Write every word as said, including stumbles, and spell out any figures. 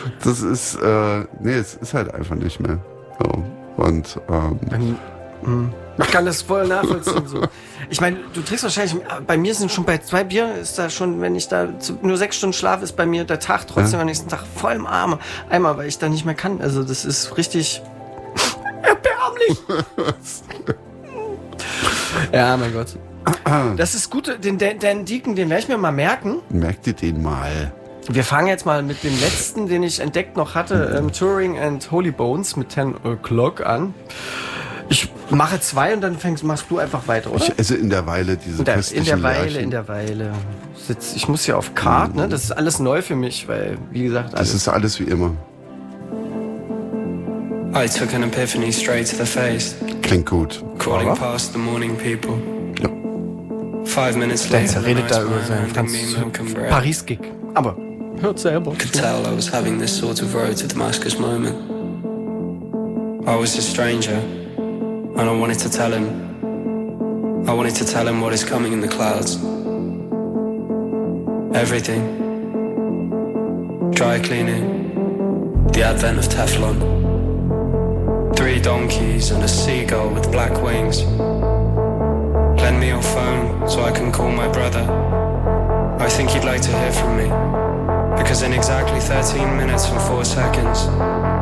Das ist, äh, nee, es ist halt einfach nicht mehr. So. Und, ähm, ich kann das voll nachvollziehen. So. Ich meine, du trinkst wahrscheinlich, bei mir sind schon bei zwei Bier, ist da schon, wenn ich da zu, nur sechs Stunden schlafe, ist bei mir der Tag trotzdem ja. am nächsten Tag voll im Arm. Einmal, weil ich da nicht mehr kann. Also das ist richtig erbärmlich. Ja, mein Gott. Das ist gut, den Dan Deacon, den werde ich mir mal merken. Merkt ihr den mal? Wir fangen jetzt mal mit dem letzten, den ich entdeckt noch hatte, ähm, Turing and Holy Bones mit ten O'Clock an. Ich mache zwei und dann fängst, machst du einfach weiter, oder? Ich esse in der Weile diese in der, köstlichen In der Weile, Lerchen. in der Weile. Sitz, ich muss ja auf Card, ne? Das ist alles neu für mich, weil, wie gesagt, alles... Das ist alles wie immer. I took an epiphany straight to the face. Klingt gut. Crawling Aber? past the morning people. Ja. Five minutes later, der redet da über seinen Paris-Gig. Aber hört selber. I could tell I was having this sort of road to Damascus moment. I was a stranger. And I wanted to tell him, I wanted to tell him what is coming in the clouds. Everything. Dry cleaning. The advent of Teflon. Three donkeys and a seagull with black wings. Lend me your phone so I can call my brother. I think he'd like to hear from me. Because in exactly thirteen minutes and four seconds,